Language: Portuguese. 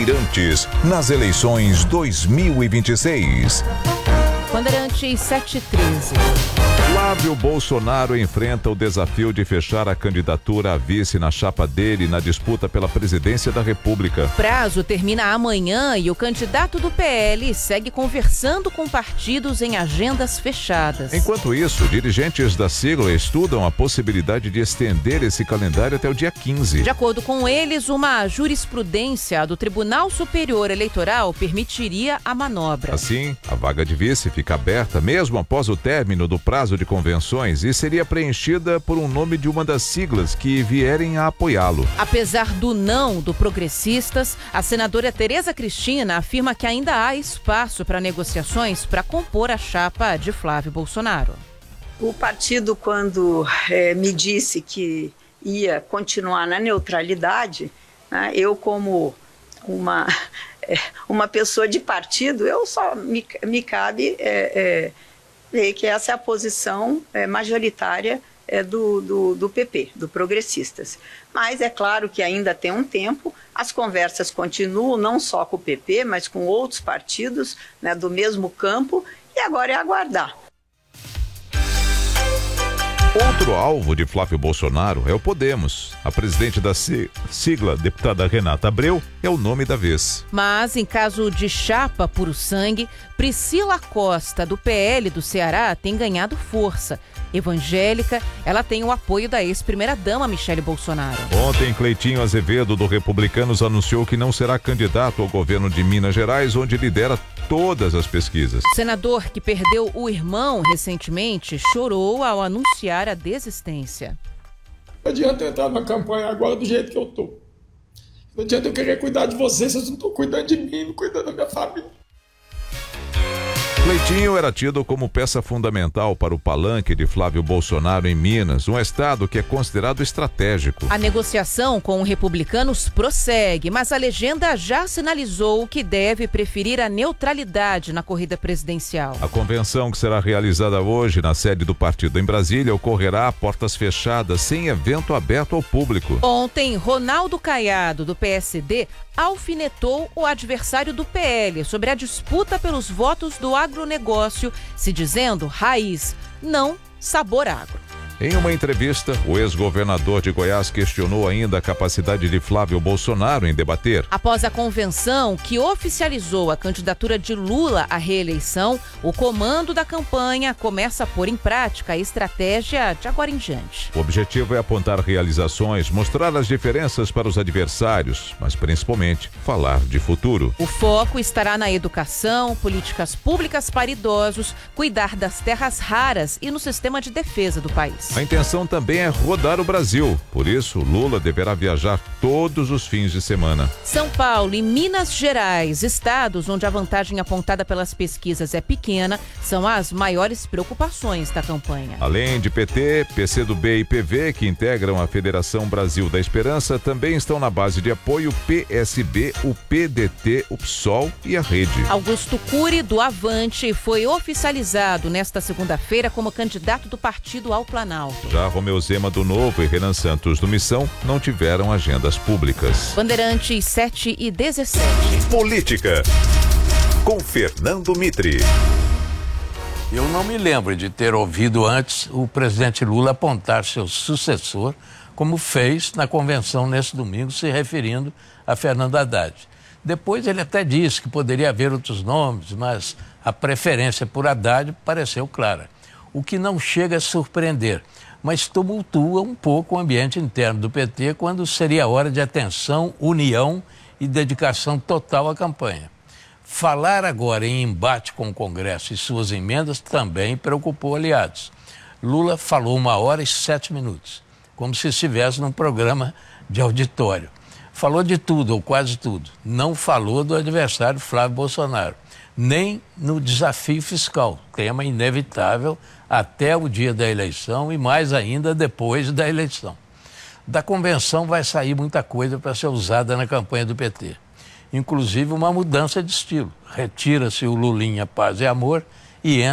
Bandeirantes nas eleições 2026. Bandeirantes 713. Flávio Bolsonaro enfrenta o desafio de fechar a candidatura a vice na chapa dele na disputa pela presidência da República. O prazo termina amanhã e o candidato do PL segue conversando com partidos em agendas fechadas. Enquanto isso, dirigentes da sigla estudam a possibilidade de estender esse calendário até o dia 15. De acordo com eles, uma jurisprudência do Tribunal Superior Eleitoral permitiria a manobra. Assim, a vaga de vice fica aberta mesmo após o término do prazo de convenções e seria preenchida por um nome de uma das siglas que vierem a apoiá-lo. Apesar do não do Progressistas, a senadora Tereza Cristina afirma que ainda há espaço para negociações para compor a chapa de Flávio Bolsonaro. O partido, quando me disse que ia continuar na neutralidade, né, eu como uma pessoa de partido, eu só me cabe ver que essa é a posição majoritária do PP, do Progressistas. Mas é claro que ainda tem um tempo, as conversas continuam não só com o PP, mas com outros partidos, né, do mesmo campo, e agora é aguardar. Outro alvo de Flávio Bolsonaro é o Podemos. A presidente da sigla, deputada Renata Abreu, é o nome da vez. Mas, em caso de chapa puro sangue, Priscila Costa, do PL do Ceará, tem ganhado força. Evangélica, ela tem o apoio da ex-primeira-dama Michele Bolsonaro. Ontem, Cleitinho Azevedo, do Republicanos, anunciou que não será candidato ao governo de Minas Gerais, onde lidera todas as pesquisas. O senador, que perdeu o irmão recentemente, chorou ao anunciar a desistência. Não adianta eu entrar na campanha agora do jeito que eu tô. Não adianta eu querer cuidar de vocês não estão cuidando de mim, não cuidando da minha família. Cleitinho era tido como peça fundamental para o palanque de Flávio Bolsonaro em Minas, um estado que é considerado estratégico. A negociação com os republicanos prossegue, mas a legenda já sinalizou que deve preferir a neutralidade na corrida presidencial. A convenção, que será realizada hoje na sede do partido em Brasília, ocorrerá a portas fechadas, sem evento aberto ao público. Ontem, Ronaldo Caiado, do PSD, alfinetou o adversário do PL sobre a disputa pelos votos do agronegócio, se dizendo raiz, não sabor agro. Em uma entrevista, o ex-governador de Goiás questionou ainda a capacidade de Flávio Bolsonaro em debater. Após a convenção que oficializou a candidatura de Lula à reeleição, o comando da campanha começa a pôr em prática a estratégia de agora em diante. O objetivo é apontar realizações, mostrar as diferenças para os adversários, mas principalmente falar de futuro. O foco estará na educação, políticas públicas para idosos, cuidar das terras raras e no sistema de defesa do país. A intenção também é rodar o Brasil, por isso Lula deverá viajar todos os fins de semana. São Paulo e Minas Gerais, estados onde a vantagem apontada pelas pesquisas é pequena, são as maiores preocupações da campanha. Além de PT, PCdoB e PV, que integram a Federação Brasil da Esperança, também estão na base de apoio PSB, o PDT, o PSOL e a Rede. Augusto Cury, do Avante, foi oficializado nesta segunda-feira como candidato do partido ao Planalto. Já Romeu Zema, do Novo, e Renan Santos, do Missão, não tiveram agendas públicas. Bandeirantes 7:17. Política, com Fernando Mitre. Eu não me lembro de ter ouvido antes o presidente Lula apontar seu sucessor, como fez na convenção nesse domingo, se referindo a Fernando Haddad. Depois ele até disse que poderia haver outros nomes, mas a preferência por Haddad pareceu clara. O que não chega a surpreender, mas tumultua um pouco o ambiente interno do PT quando seria hora de atenção, união e dedicação total à campanha. Falar agora em embate com o Congresso e suas emendas também preocupou aliados. Lula falou 1h07, como se estivesse num programa de auditório. Falou de tudo, ou quase tudo. Não falou do adversário Flávio Bolsonaro, nem no desafio fiscal, tema inevitável até o dia da eleição e mais ainda depois da eleição. Da convenção vai sair muita coisa para ser usada na campanha do PT. Inclusive uma mudança de estilo. Retira-se o Lulinha Paz e Amor e entra